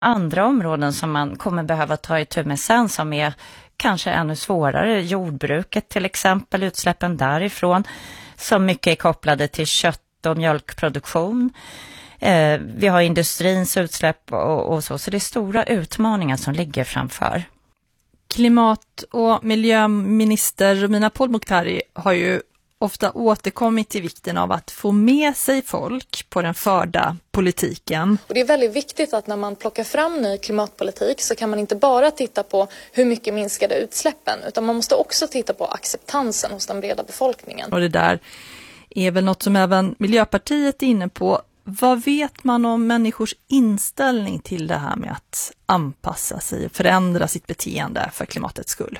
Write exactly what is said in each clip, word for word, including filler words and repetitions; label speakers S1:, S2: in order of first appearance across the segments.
S1: andra områden som man kommer behöva ta itu med sen som är kanske ännu svårare. Jordbruket till exempel, utsläppen därifrån som mycket är kopplade till kött- och mjölkproduktion. Eh, vi har industrins utsläpp och, och så, så det är stora utmaningar som ligger framför.
S2: Klimat- och miljöminister Romina Pourmokhtari har ju ofta återkommit till vikten av att få med sig folk på den förda politiken.
S3: Och det är väldigt viktigt att när man plockar fram ny klimatpolitik så kan man inte bara titta på hur mycket minskade utsläppen, utan man måste också titta på acceptansen hos den breda befolkningen.
S2: Och det där är väl något som även Miljöpartiet är inne på. Vad vet man om människors inställning till det här med att anpassa sig och förändra sitt beteende för klimatets skull?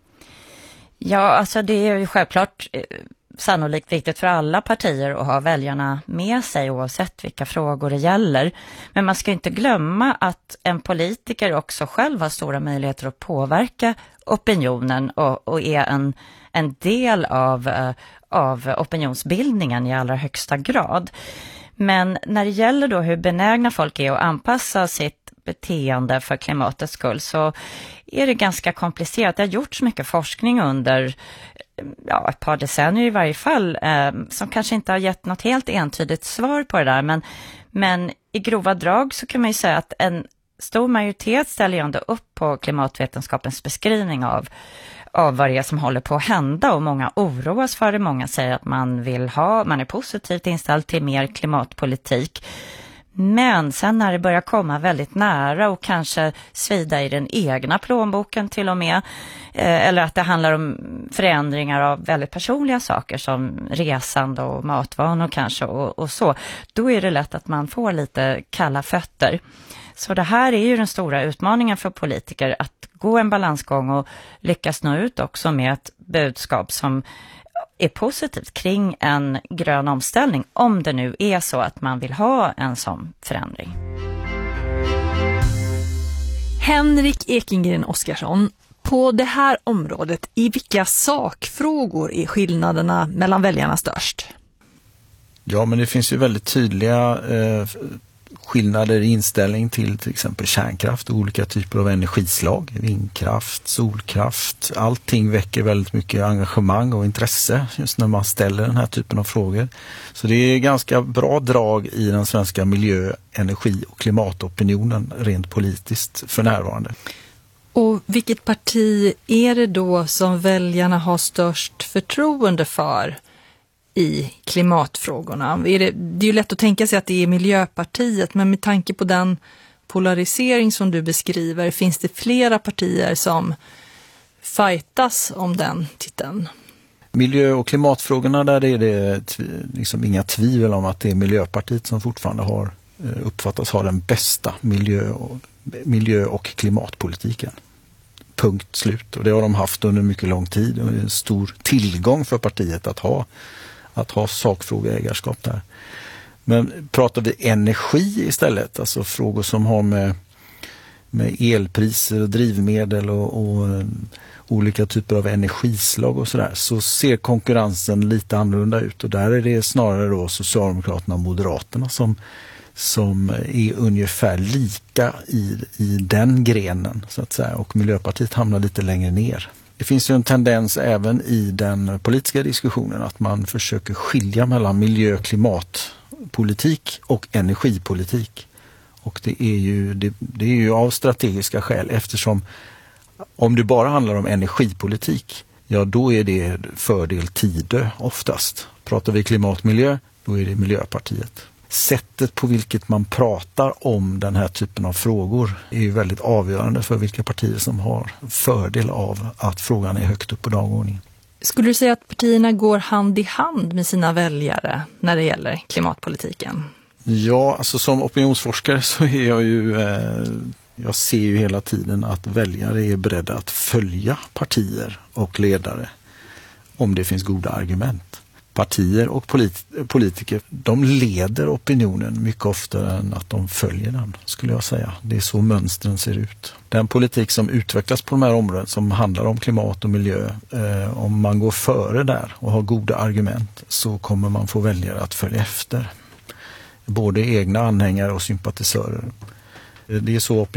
S1: Ja, alltså det är ju självklart sannolikt viktigt för alla partier att ha väljarna med sig oavsett vilka frågor det gäller. Men man ska inte glömma att en politiker också själv har stora möjligheter att påverka opinionen och, och är en, en del av, av opinionsbildningen i allra högsta grad. Men när det gäller då hur benägna folk är att anpassa sitt beteende för klimatets skull så är det ganska komplicerat. Det har gjorts mycket forskning under ja, ett par decennier i varje fall eh, som kanske inte har gett något helt entydigt svar på det där. Men, men i grova drag så kan man ju säga att en stor majoritet ställer ju ändå upp på klimatvetenskapens beskrivning av av vad det är som håller på att hända, och många oroas för det. Många säger att man vill ha, man är positivt inställd till mer klimatpolitik. Men sen när det börjar komma väldigt nära och kanske svida i den egna plånboken till och med, eh, eller att det handlar om förändringar av väldigt personliga saker som resande och matvanor kanske och, och så, då är det lätt att man får lite kalla fötter. Så det här är ju den stora utmaningen för politiker, att gå en balansgång och lyckas nå ut också med ett budskap som är positivt kring en grön omställning, om det nu är så att man vill ha en sån förändring.
S2: Henrik Ekengren Oskarsson, på det här området, i vilka sakfrågor är skillnaderna mellan väljarna störst?
S4: Ja, men det finns ju väldigt tydliga eh, skillnader i inställning till till exempel kärnkraft och olika typer av energislag, vindkraft, solkraft. Allting väcker väldigt mycket engagemang och intresse just när man ställer den här typen av frågor. Så det är ganska bra drag i den svenska miljö-, energi- och klimatopinionen rent politiskt för närvarande.
S2: Och vilket parti är det då som väljarna har störst förtroende för i klimatfrågorna? Är det, det är ju lätt att tänka sig att det är Miljöpartiet, men med tanke på den polarisering som du beskriver, finns det flera partier som fightas om den titeln?
S4: Miljö- och klimatfrågorna, där är det liksom inga tvivel om att det är Miljöpartiet som fortfarande har uppfattas ha den bästa miljö- och, miljö- och klimatpolitiken. Punkt slut. Och det har de haft under mycket lång tid, och det är en stor tillgång för partiet att ha att ha sakfrågeägarskap där. Men pratar vi energi istället, alltså frågor som har med, med elpriser och drivmedel och, och olika typer av energislag och sådär, så ser konkurrensen lite annorlunda ut, och där är det snarare då Socialdemokraterna och Moderaterna som, som är ungefär lika i, i den grenen så att säga, och Miljöpartiet hamnar lite längre ner. Det finns ju en tendens även i den politiska diskussionen att man försöker skilja mellan miljö- och klimatpolitik och energipolitik. Och det är ju, det, det är ju av strategiska skäl, eftersom om det bara handlar om energipolitik, ja då är det fördel Tidö oftast. Pratar vi klimatmiljö, då är det Miljöpartiet. Sättet på vilket man pratar om den här typen av frågor är ju väldigt avgörande för vilka partier som har fördel av att frågan är högt upp på dagordningen.
S2: Skulle du säga att partierna går hand i hand med sina väljare när det gäller klimatpolitiken?
S4: Ja, alltså som opinionsforskare så är jag ju, eh, jag ser ju hela tiden att väljare är beredda att följa partier och ledare om det finns goda argument. Partier och polit- politiker, de leder opinionen mycket oftare än att de följer den, skulle jag säga. Det är så mönstren ser ut. Den politik som utvecklas på de här områdena som handlar om klimat och miljö, eh, om man går före där och har goda argument, så kommer man få väljare att följa efter. Både egna anhängare och sympatisörer. Det är så